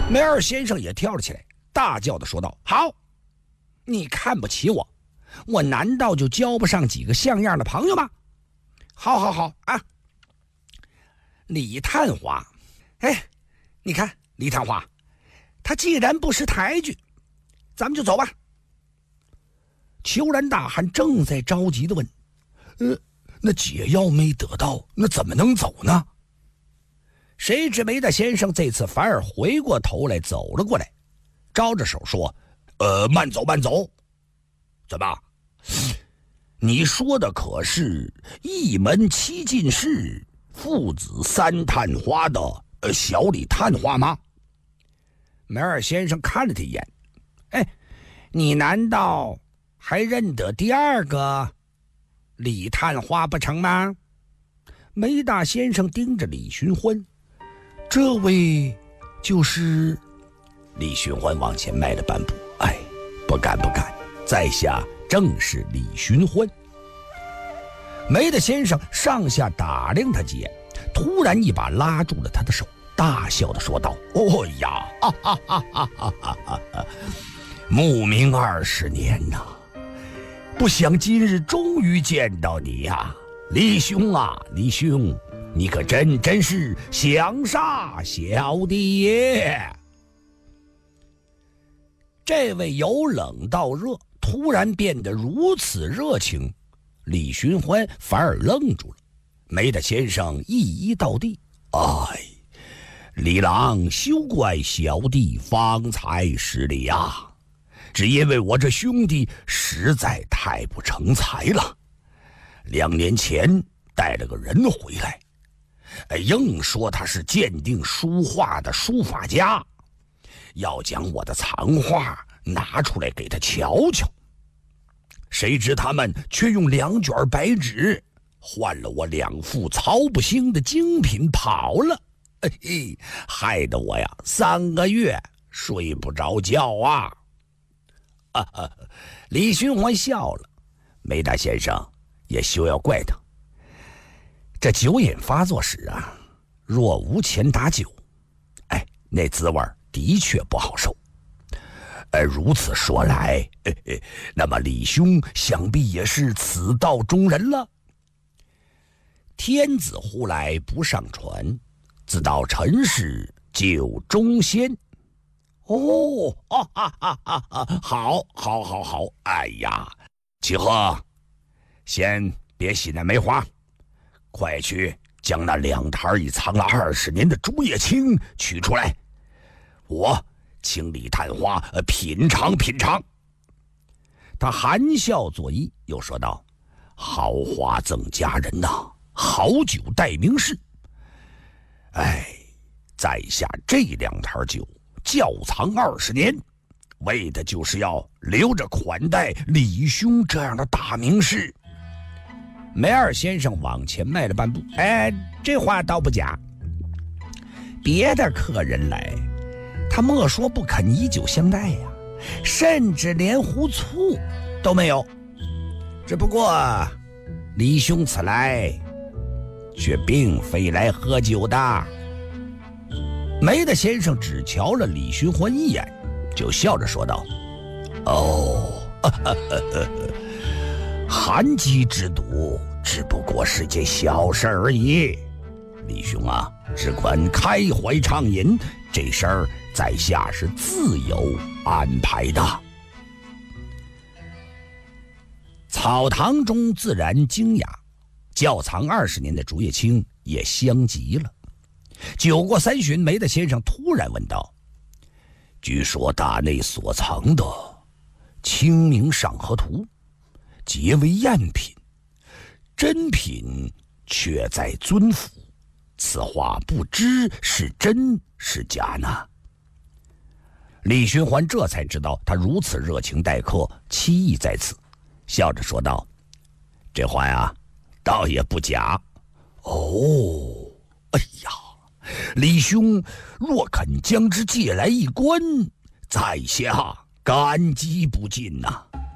梅尔先生也跳了起来，大叫地说道：好，你看不起我，我难道就交不上几个像样的朋友吗？好啊，李探花，哎，你看李探花，他既然不识抬举，咱们就走吧。裘然大汉正在着急地问：那解药没得到，那怎么能走呢？谁知梅大先生这次反而回过头来走了过来，招着手说：慢走。怎么？你说的可是一门七进士父子三探花的小李探花吗？梅尔先生看了他一眼，你难道还认得第二个李探花不成吗？梅大先生盯着李寻欢，这位就是李寻欢往前迈了半步，不敢，在下正是李寻欢。梅大先生上下打量他几眼，突然一把拉住了他的手，大笑地说道：慕名20年呐，不想今日终于见到你呀，李兄啊，李兄，你可真是想杀小弟耶！这位由冷到热，突然变得如此热情，李寻欢反而愣住了。梅大先生一一道地：李郎休怪小弟方才失礼啊，只因为我这兄弟实在太不成才了。2年前带了个人回来，硬说他是鉴定书画的书法家，要将我的藏画拿出来给他瞧瞧。谁知他们却用2卷白纸换了我2副曹不兴的精品跑了，害得我呀3个月睡不着觉啊！李寻欢笑了，梅大先生也休要怪他。这酒瘾发作时啊，若无钱打酒，那滋味的确不好受。如此说来，那么李兄想必也是此道中人了。天子呼来不上船，自道尘世就忠先。好，启鹤，先别洗那梅花，快去将那2坛已藏了20年的竹叶青取出来，我请李探花品尝。他含笑作揖，又说道：好花赠佳人呐，好酒待名士。在下这2坛酒窖藏20年，为的就是要留着款待李兄这样的大名士。梅尔先生往前迈了半步，这话倒不假。别的客人来，他莫说不肯以酒相待呀，甚至连壶醋都没有。只不过李兄此来却并非来喝酒的。梅大先生只瞧了李寻欢一眼，就笑着说道：寒疾之毒只不过是件小事而已，李兄啊，只管开怀畅饮，这事儿在下是自有安排的。草堂中自然精雅，窖藏20年的竹叶青也香极了。酒过3巡，梅大先生突然问道：据说大内所藏的《清明上河图》皆为赝品，真品却在尊府，此话不知是真是假呢？李寻欢这才知道他如此热情待客，期意在此，笑着说道：这话呀倒也不假。李兄若肯将之借来一观，在下感激不尽呐。